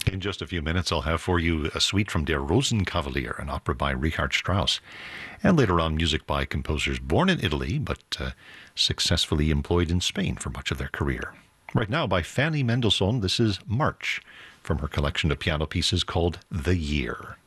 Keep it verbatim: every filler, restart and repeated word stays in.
In just a few minutes, I'll have for you a suite from Der Rosenkavalier, an opera by Richard Strauss. And later on, music by composers born in Italy, but uh, successfully employed in Spain for much of their career. Right now, by Fanny Mendelssohn, this is March, from her collection of piano pieces called The Year.